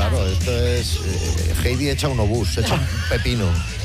Claro, esto es Heidi echa un obús, echa un pepino.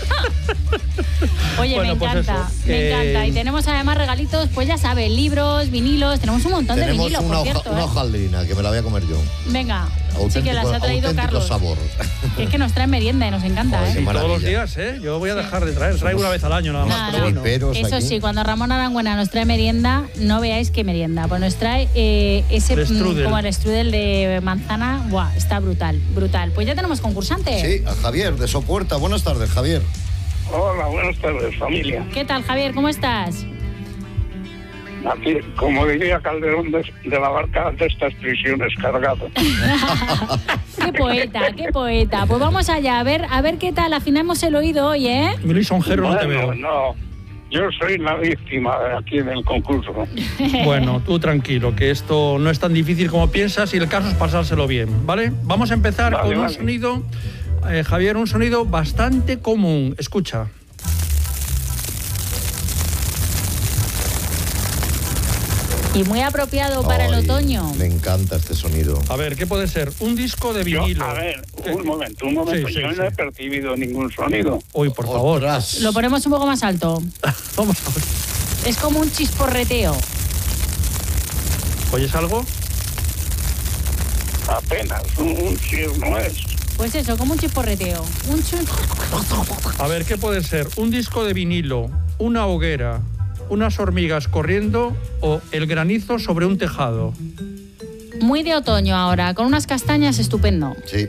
Oye, Bueno, me pues encanta, eso, me encanta. Y tenemos además regalitos, pues ya sabes, libros, vinilos, tenemos un montón de Tenemos vinilos, una, por cierto. una hojaldrina que me la voy a comer yo. Venga, sí que las ha traído auténtico Carlos. sabor. Que es que nos trae merienda y nos encanta, Joder, ¿eh? qué Y todos maravilla. los días, ¿eh? Yo voy a dejar de traer. Traigo una vez al año nada más. Nada, Pero bueno. Triperos Eso aquí. sí, cuando Ramón Arangüena nos trae merienda, no veáis qué merienda. Pues nos trae ese El strudel. como el strudel de manzana. Buah, está brutal, brutal. Pues ya tenemos concursante. Sí, a Javier de Sopuerta. Buenas tardes, Javier. Hola, buenas tardes, familia. ¿Qué tal, Javier? ¿Cómo estás? Aquí, como diría Calderón, de la barca de estas prisiones cargado. Qué poeta, qué poeta. Pues vamos allá, a ver qué tal afinamos el oído hoy, ¿eh? Mi lisonjero no te veo. No, yo soy la víctima aquí del concurso. Bueno, tú tranquilo, que esto no es tan difícil como piensas y el caso es pasárselo bien, ¿vale? Vamos a empezar Vale, con un vale. sonido, Javier, un sonido bastante común. Escucha. Y muy apropiado para el Ay, otoño. Me encanta este sonido. A ver, ¿qué puede ser? Un disco de Yo, vinilo. a ver, ¿Qué? un momento. Sí, Yo sí. no he percibido ningún sonido. Uy, por favor. Ostras. Lo ponemos un poco más alto. Vamos a ver. Es como un chisporreteo. ¿Oyes algo? Apenas, un chir no es. Pues eso, como un chisporreteo. A ver, ¿qué puede ser? Un disco de vinilo, una hoguera, unas hormigas corriendo o el granizo sobre un tejado. Muy de otoño ahora, con unas castañas, estupendo. Sí.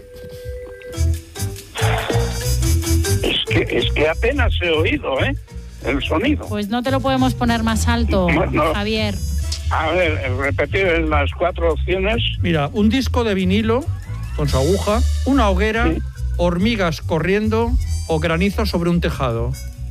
Es que apenas he oído, el sonido. Pues no te lo podemos poner más alto, No. Javier. A ver, repetir las 4 opciones. Mira, un disco de vinilo con su aguja, una hoguera, Sí. hormigas corriendo o granizo sobre un tejado.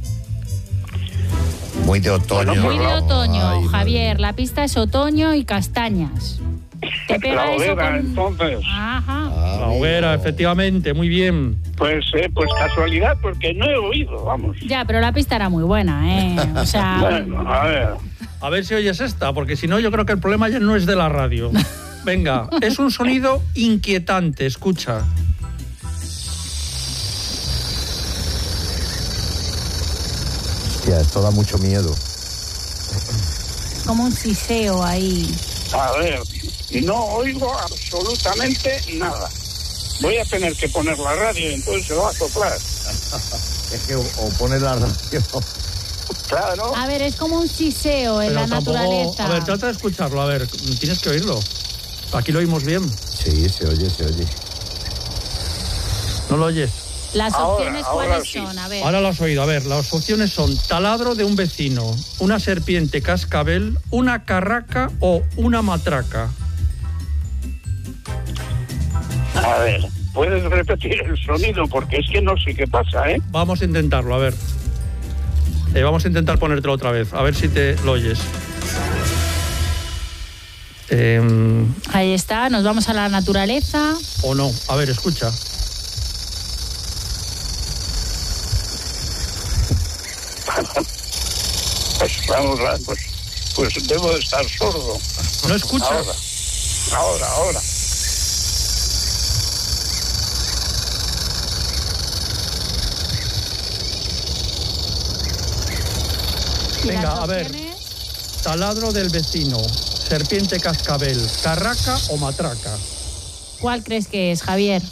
Muy de otoño. Muy de otoño, Ay, Javier. La pista es otoño y castañas. ¿Te pega La eso hoguera, con...? entonces. Ajá. La hoguera, efectivamente, muy bien. Pues casualidad, porque no he oído, vamos. Ya, pero la pista era muy buena, ¿eh? O sea, Bueno, a ver. A ver si oyes esta, porque si no yo creo que el problema ya no es de la radio. Venga, es un sonido inquietante, escucha. Hostia, esto da mucho miedo. como un siseo ahí. A ver, no oigo absolutamente nada. Voy a tener que poner la radio y entonces se va a soplar. Es que o pone la radio. Claro. A ver, es como un siseo en la naturaleza. A ver, trata de escucharlo, a ver, tienes que oírlo. Aquí lo oímos bien. Sí, se oye, se oye. ¿No lo oyes? Las opciones, ahora ¿cuáles sí. son? A ver. Ahora lo has oído. A ver, las opciones son taladro de un vecino, una serpiente cascabel, una carraca o una matraca. A ver, puedes repetir el sonido porque es que no sé qué pasa, ¿eh? Vamos a intentarlo, a ver. Vamos a intentar ponértelo otra vez, a ver si te lo oyes. Ahí está, nos vamos a la naturaleza. O no. A ver, escucha. Pues vamos a, pues debo de estar sordo. ¿No escuchas? Ahora. ¿Y Venga, las a ver. opciones? Taladro del vecino, serpiente cascabel, carraca o matraca. ¿Cuál crees que es, Javier?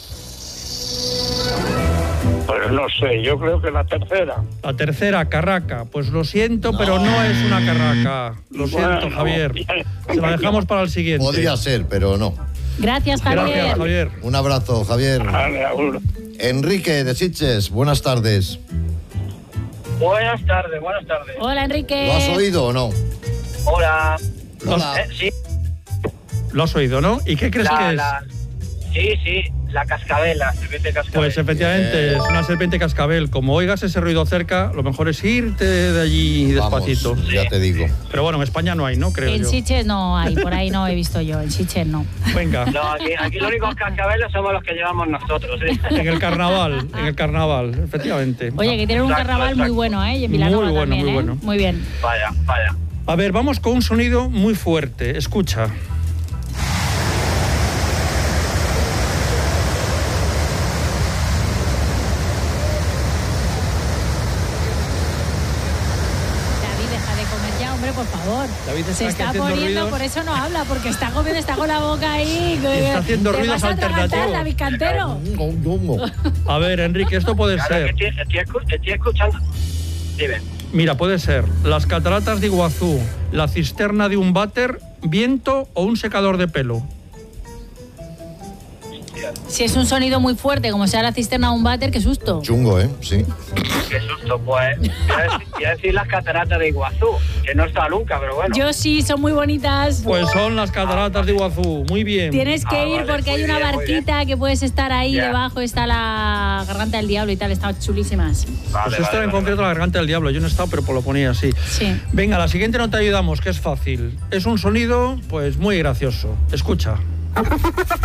Pues no sé, yo creo que la tercera. La tercera, carraca. Pues lo siento, pero no es una carraca. Lo siento, Bueno, Javier. bien. Se la dejamos para el siguiente. Podría ser, pero no. Gracias, Javier. Gracias, Javier. Un abrazo, Javier. Vale, agur. Enrique de Sitges, buenas tardes. Buenas tardes. Hola, Enrique. ¿Lo has oído o no? Hola. Hola. Sí, Lo has oído, ¿no? ¿Y qué crees que es? sí, la cascabel, la serpiente cascabel. Pues efectivamente Bien. es una serpiente cascabel. Como oigas ese ruido cerca, lo mejor es irte de allí despacito. Vamos, ya te digo. Pero bueno, en España no hay, ¿no? Creo En yo. Sitges no hay, por ahí no he visto yo. En Sitges no. Venga. No, aquí los únicos cascabeles somos los que llevamos nosotros, ¿eh? En el carnaval, efectivamente. Oye, que tienen un Exacto, carnaval muy exacto. bueno, ¿eh? Y en Vilanova Muy bueno, también, muy ¿eh? bueno. Muy bien. Vaya. A ver, vamos con un sonido muy fuerte. Escucha. por favor. David Se está haciendo poniendo, ruidos. por eso no habla, porque está comiendo, está con la boca ahí. Está haciendo Te ruidos vas a atragantar, alternativos. David Cantero. A ver, Enrique, esto puede Claro, ser. que estoy escuchando. Dime. Mira, puede ser las cataratas de Iguazú, la cisterna de un váter, viento o un secador de pelo. Si es un sonido muy fuerte, como sea la cisterna de un váter, qué susto. Chungo, ¿eh? Sí. Qué susto, pues. Voy a decir las cataratas de Iguazú, que no está nunca, pero bueno. Yo sí, son muy bonitas. Pues son las cataratas de Iguazú. Muy bien. Tienes que ir vale, porque hay muy una bien, muy barquita que puedes estar ahí Ya. debajo, está la garganta del diablo y tal, están chulísimas. Vale, Pues esta vale, en vale. concreto la garganta del diablo. Yo no he estado, pero lo ponía así. Sí. Venga, la siguiente no te ayudamos, que es fácil. Es un sonido, pues, muy gracioso. Escucha.